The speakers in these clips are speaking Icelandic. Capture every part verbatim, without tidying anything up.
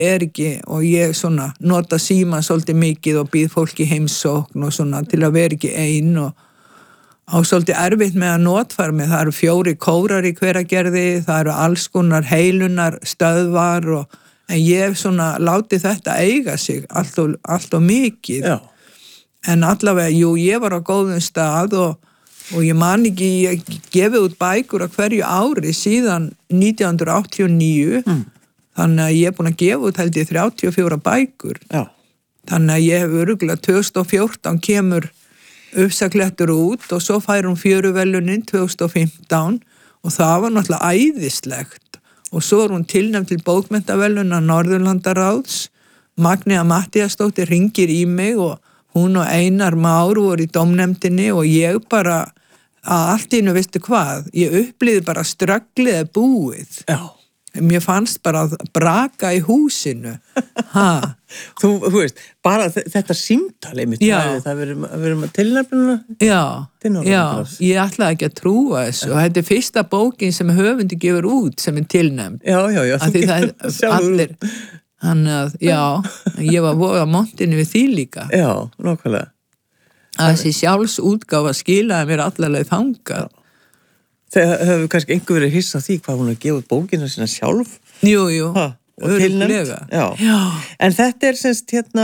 er ekki, og ég svona nota síma svolítið mikið og býð fólki heimsókn og svona til að vera ekki ein og á svolítið erfitt með að notfæra mig. Það eru fjóri kórar í Hveragerði, það eru alls konar heilunar stöðvar og en ég hef svona látið þetta eiga sig allt og, allt og mikið. Já. En allavega, jú, ég var á góðum stað og, og ég man ekki, ég gefið út bækur á hverju ári síðan nítján hundruð áttatíu og níu, mm. þannig að ég er búin að gefa út held ég þrjátíu og fjórar bækur. Já. Þannig að ég hef örugglega tvö þúsund og fjórtán kemur Ufsaklettur út og svo fær hún fjöruverðlaunin tvö þúsund og fimmtán og það var náttúrulega æðislegt. Og svo er hún tilnefnd til bókmenntaverðlauna Norðurlandaráðs. Magnea Matthíasdóttir hringir í mig og hún og Einar Már voru í dómnefndinni og ég bara, að allt í einu veistu hvað, ég upplýði bara ströggliði búið. Já. Mér fannst bara að braka í húsinu. Ha. Þú, þú veist, bara þetta símtali mitt, það, það verður, verður maður tilnefnuna? Já, já, Norðurlandaráðs. ég ætlaði ekki að trúa þessu og þetta er fyrsta bókin sem höfundi gefur út sem er tilnefnd. Já, já, já. Af því það er allir, þannig að, já, ég var voða montinu við því líka. Já, nákvæmlega. Að þessi sjálfsútgáfa skilaði mér allarleið þangað. Þegar hefur kannski einhver verið hissa því hvað hún er að gefa út bókina sína sjálf. Jú, jú, ha, og tilnefnd. Já. Já. En þetta er semst hérna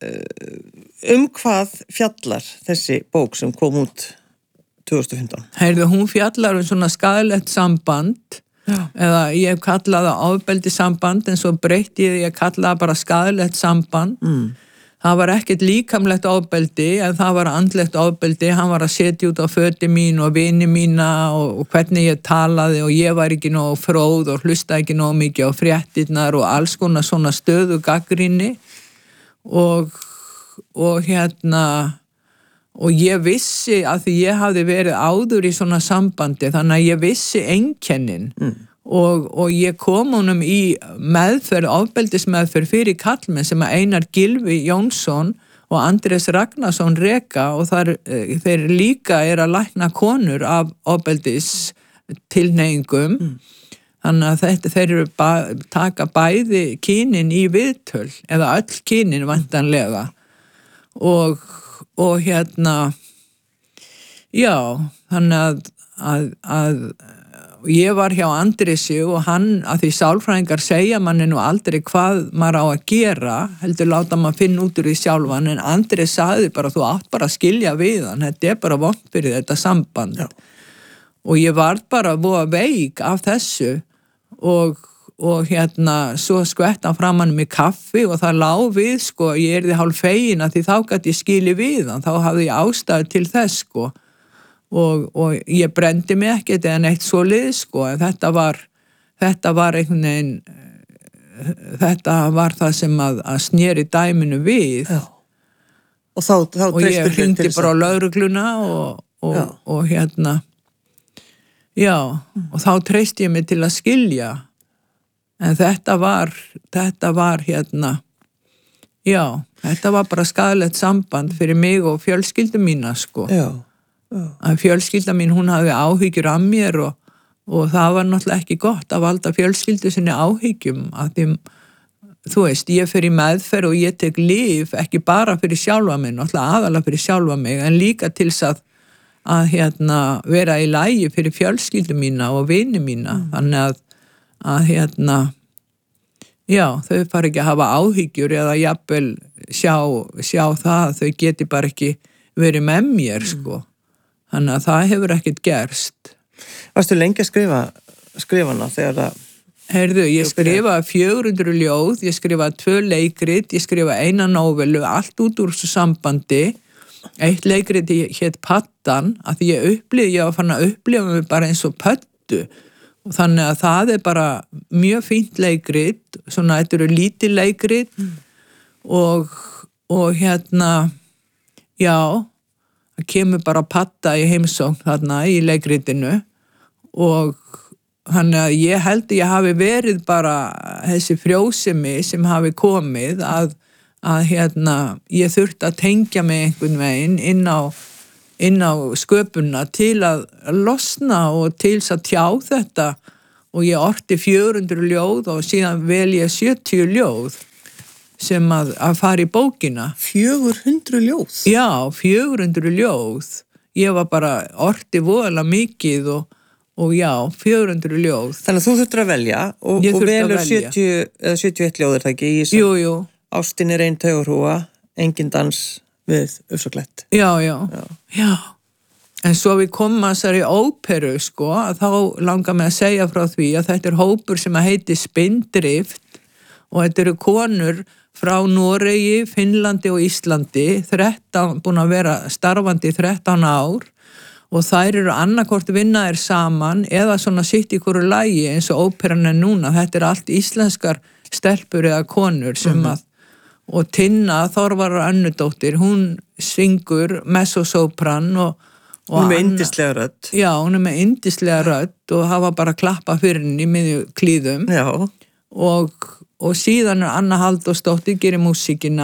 um hvað fjallar þessi bók sem kom út tvö þúsund og fimmtán? Heyrðu, hún fjallar um svona skaðlegt samband. Já. Eða ég kallaði það ofbeldi samband en svo breytti ég, ég kallaði bara skaðlegt samband. Mm. Það var ekkert líkamlegt ofbeldi en það var andlegt ofbeldi. Hann var að setja út á föti mín og vini mína og, og hvernig ég talaði og ég var ekki nóg fróð og hlustaði ekki nóg mikið á fréttirnar og alls konar svona stöðu gagnrýni og, og hérna og ég vissi að því ég hafði verið áður í svona sambandi þannig að ég vissi einkennin. Mm. Og, og ég kom honum í meðferð, ofbeldismeðferð fyrir kallmenn sem að Einar Gylfi Jónsson og Andrés Ragnarsson reka og þar, þeir líka er að lækna konur af ofbeldistilhneigingum. Mm. Þannig að þetta, þeir eru ba, taka bæði kynin í viðtöl eða öll kynin vantanlega og, og hérna já, þannig að, að, að ég var hjá Andrési og hann, að því sálfræðingar segja manni nú aldrei hvað maður á að gera, heldur láta maður finna út úr því sjálfan, en Andrés sagði bara, þú átt bara að skilja við hann, þetta er bara vont fyrir þetta samband. Já. Og ég var bara voða veik af þessu og, og hérna, svo skvett hann fram hann með kaffi og það lá við, sko, ég erði hálf fegin að því þá gæti ég skili við hann, þá hafði ég ástæðu til þess, sko. Og, og ég brendi mig ekkert eða neitt svo lið sko en þetta var þetta var einhvern veginn þetta var það sem að, að sneri dæminu við. Já. Og þá, þá og ég hringdi bara á lögregluna og, og, og hérna já mm. og þá treysti ég mig til að skilja en þetta var þetta var hérna já, þetta var bara skaðlegt samband fyrir mig og fjölskyldu mína sko. Já. Að fjölskylda mín, hún hafði áhyggjur af mér og, og það var náttúrulega ekki gott að valda fjölskyldu sinni áhyggjum að því, þú veist, ég fer í meðferð og ég tek lyf ekki bara fyrir sjálfa mig, náttúrulega aðalega fyrir sjálfa mig, en líka til þess að, að hérna, vera í lagi fyrir fjölskyldu mína og vini mína, mm. þannig að, að hérna, já, þau fara ekki að hafa áhyggjur eða jafnvel sjá, sjá það, þau geti bara ekki verið með mér, mm. sko. Þannig að það hefur ekkert gerst. Varstu lengi að skrifa skrifana þegar það... Heyrðu, ég skrifaði fjögur hundruð ljóð, ég skrifaði tvö leikrit, ég skrifaði eina nóvelu, allt út úr þessu sambandi. Eitt leikrit hét Pattan, að því ég upplýði, ég var fann að upplifa mig bara eins og pöttu. Og þannig að það er bara mjög fínt leikrit, svona þetta eru lítið leikrit mm. og, og hérna, já... Það kemur bara patta í heimsókn þarna í leikritinu og hann að ég held að ég hafi verið bara þessi frjósemi sem hafi komið að, að hérna ég þurfti að tengja mig einhvern veginn inn á, inn á sköpunna til að losna og til að tjá þetta og ég orti fjögur hundruð ljóð og síðan vel ég sjötíu ljóð sem að, að fara í bókina. fjögur hundruð ljóð? Já, fjögur hundruð ljóð. Ég var bara orti voðalega mikið og, og já, fjögur hundruð ljóð. Þannig að þú þurftur að velja og, og velur sjötíu eða sjötíu og eitt ljóð er það ekki í þessum? Jú, jú. Ástin er ein taugurhúfa, engin dans við Ufsaklett. Já, já, já. Já. En svo við komum að þessari óperu, sko, að þá langar mig að segja frá því að þetta er hópur sem að heiti Spindrift og þetta eru konur frá Noregi, Finnlandi og Íslandi, þrettán, búin að vera starfandi í þrettán ár og þær eru annarkvort vinnaðir saman eða svona sitt í hverju lagi eins og óperan er núna. Þetta er allt íslenskar stelpur eða konur sem að, og Tinna Þorvarar Önnudóttir, hún syngur mezzosopran og Hún er með yndislega rödd. Já, hún er með yndislega rödd og hafa bara klappa fyrir henni í miðju klíðum. Já. Og, og síðan er Anna Halldórsdóttir gerir músíkina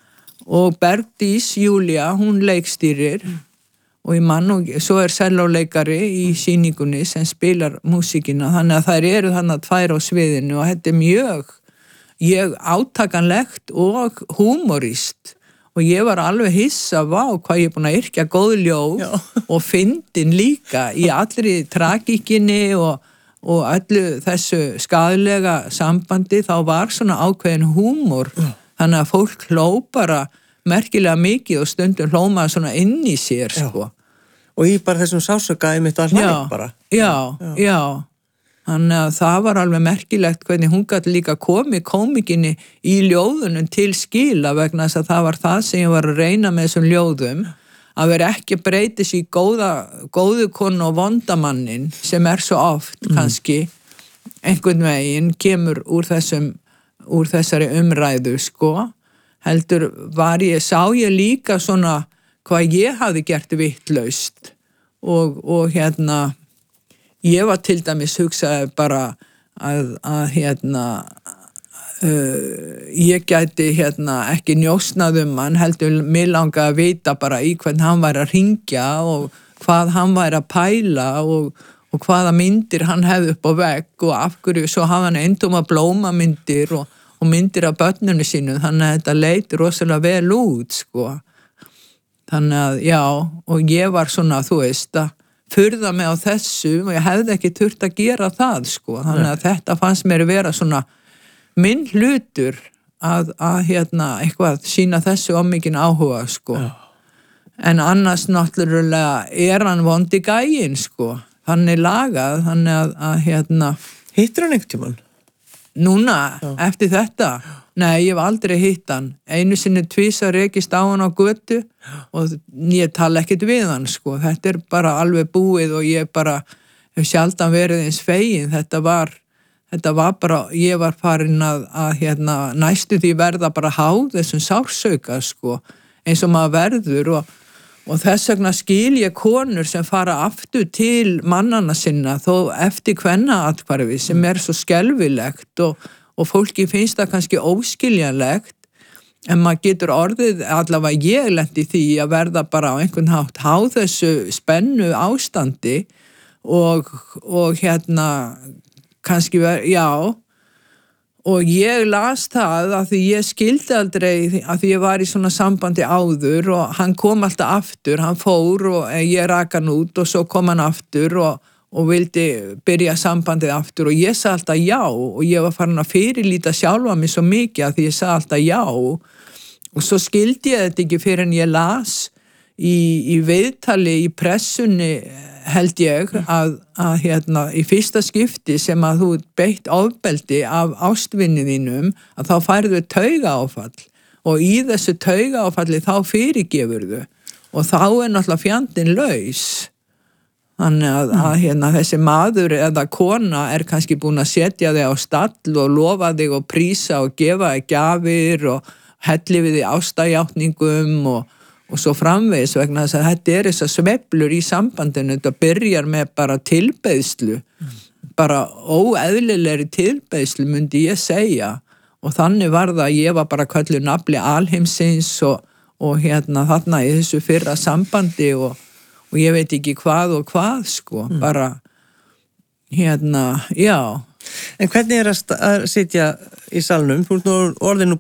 og Bergdís Júlía, hún leikstýrir og ég mann og svo er sellóleikari í sýningunni sem spilar músíkina. Þannig að þær eru þannig að tvær á sviðinu og þetta er mjög ég átakanlegt og húmorist. Og ég var alveg hissa, vá, hvað ég er búin að yrkja góð ljóð og fyndin líka í allri tragíkinni og, og öllu þessu skaðlega sambandi, þá var svona ákveðin húmor. Já. Þannig að fólk hló bara merkilega mikið og stundum hlómaði svona inn í sér, já. Sko. Og í bara þessum sásökaði mitt að hlæg bara. Já, já, já. Þannig að það var alveg merkilegt hvernig hún gæti líka komið kómikinni í ljóðunum til skila vegna þess að það var það sem ég var að reyna með þessum ljóðum að vera ekki breytis í góða, góðu konu og vondamannin sem er svo oft mm. kannski einhvern veginn kemur úr þessum úr þessari umræðu sko heldur var ég, sá ég líka svona hvað ég hafði gert vitlaust og, og hérna ég var til dæmis hugsaði bara að, að hérna uh, ég gæti hérna ekki njósnað um hann heldur mig langa að vita bara í hvern hann væri að hringja og hvað hann væri að pæla og, og hvaða myndir hann hefði upp á vegg og af hverju svo hafa hann eindóma blómamyndir og, og myndir af börnunum sínu þannig að þetta leit rosalega vel út sko þannig að já og ég var svona þú veist að furða mig á þessu og ég hefði ekki þurft að gera það sko þannig að þetta fannst mér vera svona minn hlutur að, að hérna eitthvað sína þessu á mikinn áhuga sko Já. En annars náttúrulega er hann vondi gæinn sko þannig lagað þannig að, að hérna hittir hann einhvern tímann? Núna, Já. Eftir þetta nei, ég hef aldrei hitt hann einu sinni tvísar rekist á hann á götu og ég tala ekkert við hann sko, þetta er bara alveg búið og ég bara hef sjaldan verið eins fegin, þetta var þetta var bara, ég var farin að, að hérna, næstu því verða bara háð þessum sársauka sko eins og maður verður og, og þess vegna skil ég konur sem fara aftur til mannana sinna þó eftir kvennaathvarfi sem er svo skelfilegt og og fólki finnst það kannski óskiljanlegt en maður getur orðið allavega ég lenti því að verða bara á einhvern hátt háð þessu spennu ástandi og, og hérna kannski verið, já og ég las það að því ég skildi aldrei að því ég var í svona sambandi áður og hann kom alltaf aftur, hann fór og ég rak hann út og svo kom hann aftur og og vildi byrja sambandið aftur og ég sagði alltaf já og ég var farin að fyrirlíta sjálfa mig svo mikið að því ég sagði alltaf já og svo skildi ég þetta ekki fyrir en ég las í, í viðtali í pressunni held ég að, að hérna í fyrsta skipti sem að þú beitt ofbeldi af ástvinni þínum að þá færðu taugaáfall og í þessu taugaáfalli þá fyrirgefurðu og þá er náttúrulega fjandinn laus. Þannig að, að hérna, þessi maður eða kona er kannski búin að setja þig á stall og lofa þig og prísa og gefa þig gjafir og helli við þig ástajátningum og, og svo framvegis vegna þess að þetta er þessar sveiflur í sambandinu, þetta byrjar með bara tilbeiðslu, mm. bara óeðlilegri tilbeiðslu myndi ég segja og þannig var það að ég var bara kölluð nafli alheimsins og, og hérna þarna í þessu fyrra sambandi og og ég veit ekki hvað og hvað sko, mm. bara hérna, já. En hvernig er að, að sitja í salnum? Þú ert nú orðinu